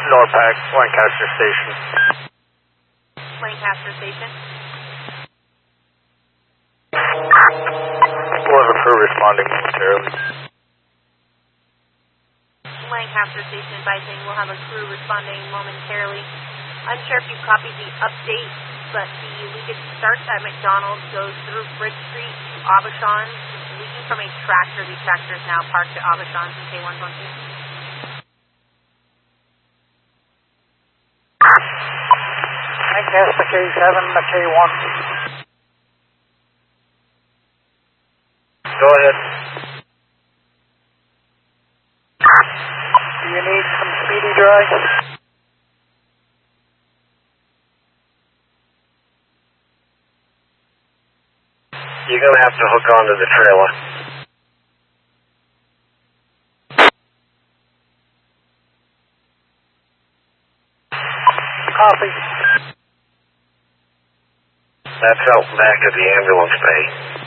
NORPAC, Lancaster Station. Lancaster Station. 11 crew responding momentarily. Lancaster Station advising we'll have a crew responding momentarily. Unsure if you copied the update, but the leakage starts at McDonald's, goes through Bridge Street to Aubuchon, leaking from a tractor. The tractor is now parked at Aubuchon and K112. Lancaster K7, K1. Go ahead. Do you need some speedy dry? You're going to have to hook onto the trailer. Copy. That's out back of the ambulance bay.